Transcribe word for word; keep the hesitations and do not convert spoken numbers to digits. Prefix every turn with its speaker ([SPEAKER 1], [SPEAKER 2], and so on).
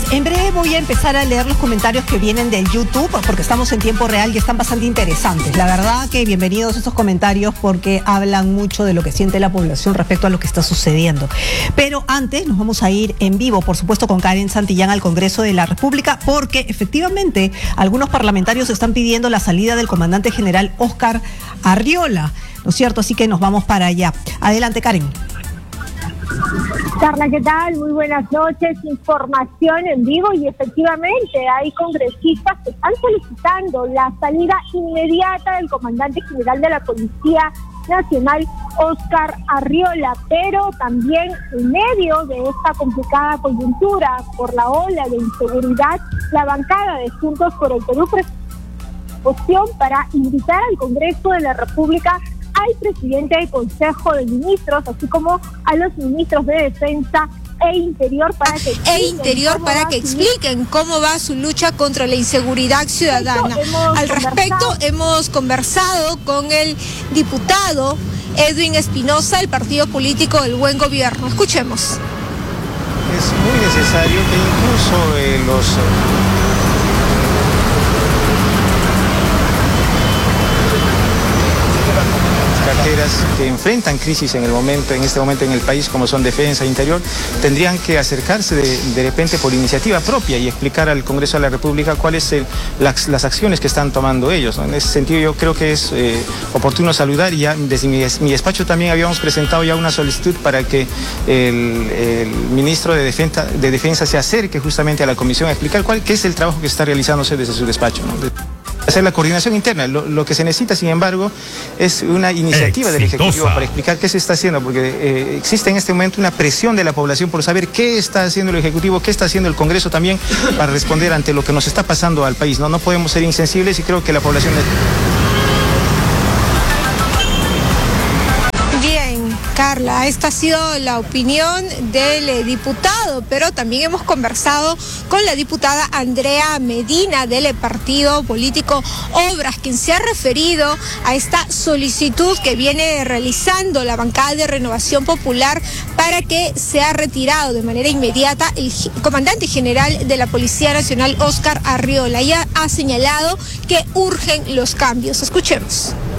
[SPEAKER 1] En breve voy a empezar a leer los comentarios que vienen del YouTube, porque estamos en tiempo real y están bastante interesantes. La verdad que bienvenidos estos comentarios porque hablan mucho de lo que siente la población respecto a lo que está sucediendo. Pero antes nos vamos a ir en vivo, por supuesto, con Karen Santillán al Congreso de la República, porque efectivamente algunos parlamentarios están pidiendo la salida del comandante general Óscar Arriola, ¿no es cierto? Así que nos vamos para allá. Adelante, Karen.
[SPEAKER 2] Carla, ¿qué tal? Muy buenas noches. Información en vivo y efectivamente hay congresistas que están solicitando la salida inmediata del comandante general de la Policía Nacional, Óscar Arriola, pero también en medio de esta complicada coyuntura por la ola de inseguridad, la bancada de Juntos por el Perú presentó opción para invitar al Congreso de la República al presidente del Consejo de Ministros, así como a los ministros de Defensa e Interior para que expliquen,
[SPEAKER 3] e interior para que expliquen cómo va su lucha contra la inseguridad ciudadana. Al respecto, hemos conversado con el diputado Edwin Espinosa del Partido Político del Buen Gobierno. Escuchemos.
[SPEAKER 4] Es muy necesario que incluso eh, los... carteras que enfrentan crisis en el momento, en este momento en el país, como son Defensa e Interior, tendrían que acercarse de, de repente por iniciativa propia y explicar al Congreso de la República cuáles son las, las acciones que están tomando ellos, ¿no? En ese sentido yo creo que es eh, oportuno saludar, y ya desde mi, mi despacho también habíamos presentado ya una solicitud para que el, el ministro de Defensa, de Defensa se acerque justamente a la comisión a explicar cuál qué es el trabajo que está realizándose desde su despacho, ¿no? De, hacer la coordinación interna. Lo, lo que se necesita, sin embargo, es una iniciativa Exitosa. del Ejecutivo para explicar qué se está haciendo, porque eh, existe en este momento una presión de la población por saber qué está haciendo el Ejecutivo, qué está haciendo el Congreso también para responder ante lo que nos está pasando al país, ¿no? No podemos ser insensibles y creo que la población...
[SPEAKER 3] Carla, esta ha sido la opinión del eh, diputado, pero también hemos conversado con la diputada Andrea Medina del eh, partido político Obras, quien se ha referido a esta solicitud que viene realizando la bancada de Renovación Popular para que sea retirado de manera inmediata el comandante general de la Policía Nacional, Óscar Arriola. Ella ha señalado que urgen los cambios. Escuchemos.